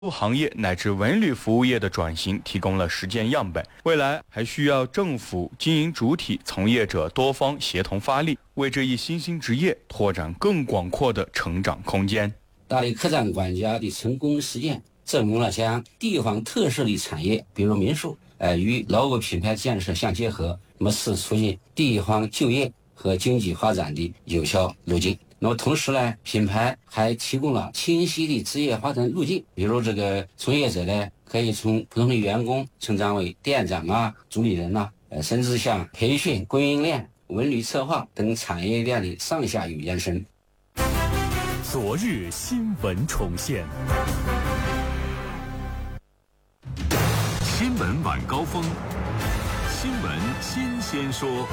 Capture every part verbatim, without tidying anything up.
行业乃至文旅服务业的转型提供了实践样本，未来还需要政府、经营主体、从业者多方协同发力，为这一新兴职业拓展更广阔的成长空间。 大力客栈管家的成功实践，证明了将地方特色的产业，比如民宿，呃，与老五品牌建设相结合，那么是促进地方就业和经济发展的有效路径。那么同时呢，品牌还提供了清晰的职业发展路径，比如这个从业者呢，可以从普通的员工成长为店长啊、主理人呐、啊，呃，甚至向培训、供应链、文旅策划等产业链的上下游延伸。 昨日新闻重现，新闻晚高峰，新闻新鲜说。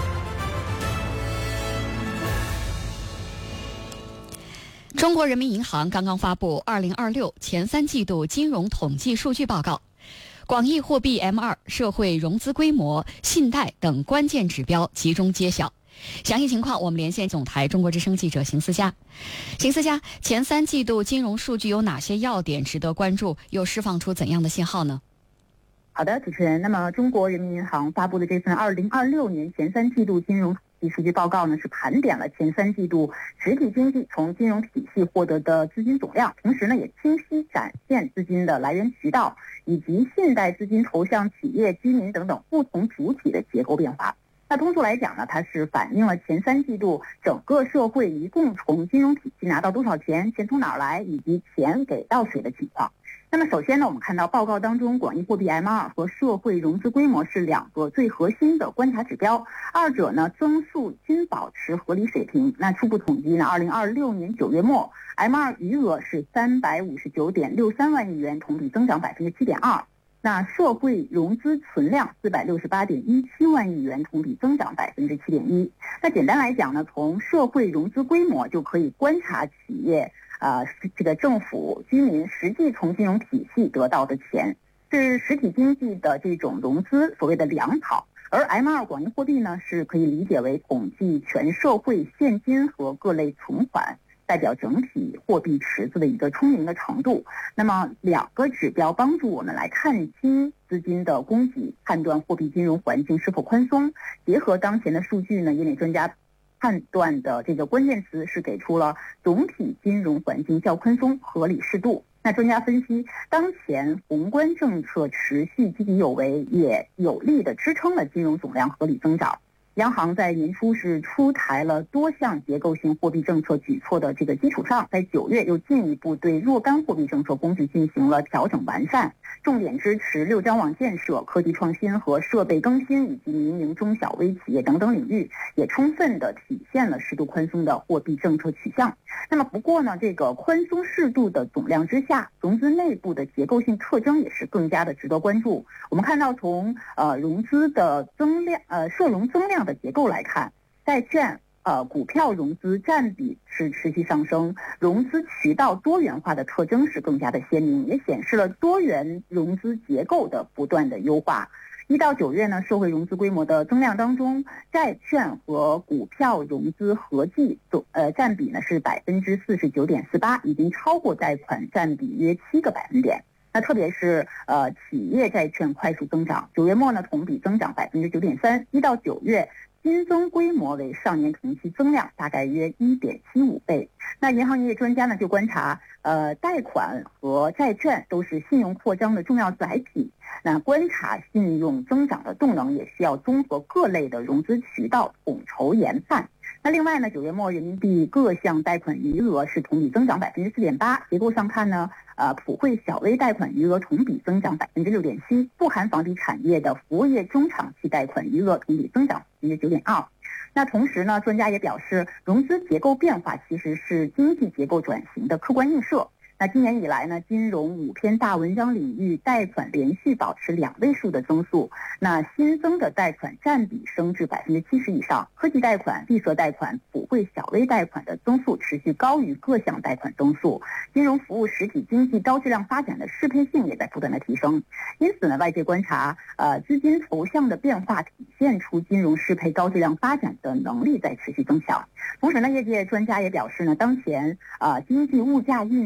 中国人民银行刚刚发布二零二六前三季度金融统计数据报告，广义货币 M 二、社会融资规模、信贷等关键指标集中揭晓。详细情况，我们连线总台中国之声记者邢思佳。邢思佳，前三季度金融数据有哪些要点值得关注？又释放出怎样的信号呢？ 好的，主持人。那么，中国人民银行发布的这份二零二六年前三季度金融统计数据报告呢，是盘点了前三季度实体经济从金融体系获得的资金总量，同时呢，也清晰展现资金的来源渠道以及信贷资金投向企业、居民等等不同主体的结构变化。那通俗来讲呢，它是反映了前三季度整个社会一共从金融体系拿到多少钱，钱从哪儿来，以及钱给到谁的情况。那么首先呢，我们看到报告当中，广义货币 M 二 和社会融资规模是两个最核心的观察指标，二者呢增速均保持合理水平。那初步统计呢，二零二六年九月末 M 二 余额是三百五十九点六三万亿元，同比增长百分之七点二。那社会融资存量四百六十八点一七万亿元，同比增长百分之七点一。那简单来讲呢，从社会融资规模就可以观察企业啊、呃，这个政府、居民实际从金融体系得到的钱，是实体经济的这种融资所谓的粮草。而 M 二 广义货币呢，是可以理解为统计全社会现金和各类存款，代表整体货币池子的一个充盈的程度。那么两个指标帮助我们来看清资金的供给，判断货币金融环境是否宽松。结合当前的数据呢，业内专家判断的这个关键词是给出了总体金融环境较宽松、合理适度。那专家分析，当前宏观政策持续积极有为，也有力地支撑了金融总量合理增长。央行在年初是出台了多项结构性货币政策举措的这个基础上，在九月又进一步对若干货币政策工具进行了调整完善，重点支持六张网建设、科技创新和设备更新以及民营中小微企业等等领域，也充分的体现了适度宽松的货币政策取向。那么不过呢，这个宽松适度的总量之下，融资内部的结构性特征也是更加的值得关注。我们看到从呃融资的增量呃社融增量的结构来看，债券、呃股票融资占比是持续上升，融资渠道多元化的特征是更加的鲜明，也显示了多元融资结构的不断的优化。一到九月呢，社会融资规模的增量当中，债券和股票融资合计总呃占比呢是百分之四十九点四八，已经超过贷款占比约七个百分点。那特别是呃企业债券快速增长，九月末呢同比增长百分之九点三，一到九月新增规模为上年同期增量大概约一点七五倍。那银行业专家呢就观察，呃贷款和债券都是信用扩张的重要载体。那观察信用增长的动能，也需要综合各类的融资渠道统筹研判。那另外呢，九月末人民币各项贷款余额是同比增长百分之四点八。结构上看呢，呃，普惠小微贷款余额同比增长百分之六点七，不含房地产业的服务业中长期贷款余额同比增长百分之九点二。那同时呢，专家也表示，融资结构变化其实是经济结构转型的客观映射。那今年以来呢，金融五篇大文章领域贷款连续保持两位数的增速，那新增的贷款占比升至百分之七十以上，科技贷款、闭塞贷款、普惠小微贷款的增速持续高于各项贷款增速，金融服务实体经济高质量发展的适配性也在不断的提升。因此呢，外界观察，呃，资金投向的变化体现出金融适配高质量发展的能力在持续增强。同时呢，业界专家也表示呢，当前啊、呃、经济物价运行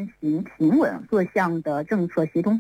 平稳，各项的政策协同